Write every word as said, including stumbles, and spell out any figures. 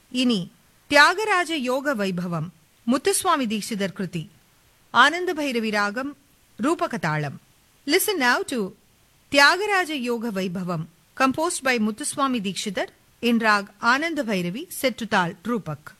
இனி தியாகராஜ யோக வைபவம் முத்துசுவாமி தீட்சிதர் கிருதி. ஆனந்த பைரவி ராகம், ரூபக தாளம். Listen now to Tyagaraja Yoga Vaibhavam, composed by Muthuswami Dikshidhar in rag Ananda Bhairavi, set to tal Rupak.